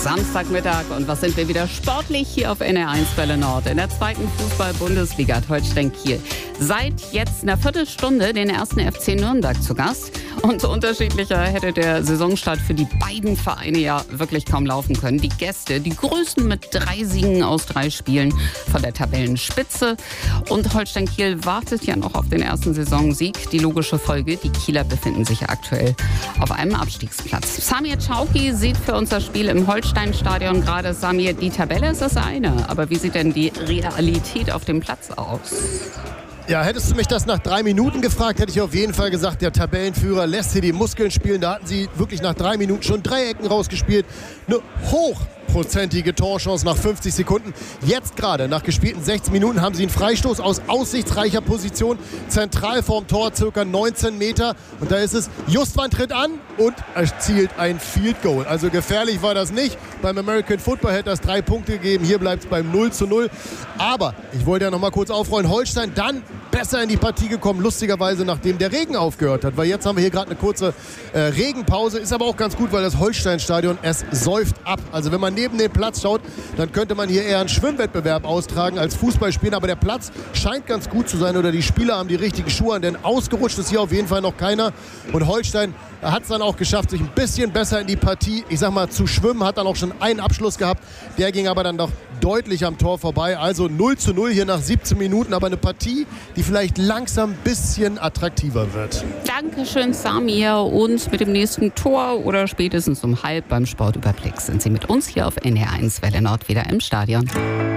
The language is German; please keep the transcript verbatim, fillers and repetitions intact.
Samstagmittag und was sind wir wieder sportlich hier auf N R eins Welle Nord. In der zweiten Fußball-Bundesliga hat Holstein Kiel seit jetzt einer Viertelstunde den ersten F C Nürnberg zu Gast. Und unterschiedlicher hätte der Saisonstart für die beiden Vereine ja wirklich kaum laufen können. Die Gäste, die größten mit drei Siegen aus drei Spielen von der Tabellenspitze. Und Holstein Kiel wartet ja noch auf den ersten Saisonsieg. Die logische Folge, die Kieler befinden sich aktuell auf einem Abstiegsplatz. Samir Chauki sieht für unser Spiel im Holstein-Stadion gerade. Samir, die Tabelle ist das eine, aber wie sieht denn die Realität auf dem Platz aus? Ja, hättest du mich das nach drei Minuten gefragt, hätte ich auf jeden Fall gesagt, der Tabellenführer lässt hier die Muskeln spielen. Da hatten sie wirklich nach drei Minuten schon drei Ecken rausgespielt. Eine hochprozentige Torchance nach fünfzig Sekunden. Jetzt gerade, nach gespielten sechzehn Minuten, haben sie einen Freistoß aus aussichtsreicher Position. Zentral vorm Tor, circa neunzehn Meter. Und da ist es, Justwan tritt an und erzielt ein Field Goal. Also gefährlich war das nicht. Beim American Football hätte das drei Punkte gegeben. Hier bleibt es beim null zu null. Aber ich wollte ja noch mal kurz aufrollen. Holstein dann besser in die Partie gekommen, lustigerweise nachdem der Regen aufgehört hat, weil jetzt haben wir hier gerade eine kurze äh, Regenpause, ist aber auch ganz gut, weil das Holstein-Stadion, es säuft ab. Also wenn man neben den Platz schaut, dann könnte man hier eher einen Schwimmwettbewerb austragen als Fußball spielen, aber der Platz scheint ganz gut zu sein oder die Spieler haben die richtigen Schuhe an, denn ausgerutscht ist hier auf jeden Fall noch keiner und Holstein hat es dann auch geschafft, sich ein bisschen besser in die Partie, ich sag mal, zu schwimmen, hat dann auch schon einen Abschluss gehabt, der ging aber dann doch deutlich am Tor vorbei, also null zu null hier nach siebzehn Minuten, aber eine Partie, die vielleicht langsam ein bisschen attraktiver wird. Dankeschön, Samir. Und mit dem nächsten Tor oder spätestens um halb beim Sportüberblick sind Sie mit uns hier auf N R eins Welle Nord wieder im Stadion.